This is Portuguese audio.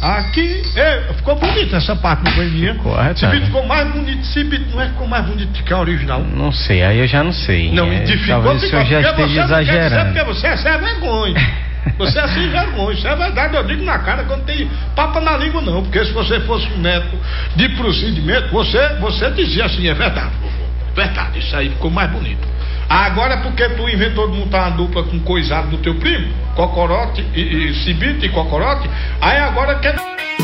Aqui, ficou bonita essa parte, não foi minha? Cibite ficou mais bonito, Cibite não é ficou mais bonito que a original? Não sei, aí eu já não sei. Não, talvez o senhor já esteja exagerando. Porque você é sem vergonha. Você é sem vergonha, isso é verdade, eu digo na cara quando tem papa na língua não, porque se você fosse um neto de procedimento, você dizia assim, é verdade, verdade, isso aí ficou mais bonito. Agora porque tu inventou de montar uma dupla com coisado do teu primo, Cocorote e Cibite e Cocorote, aí agora quer...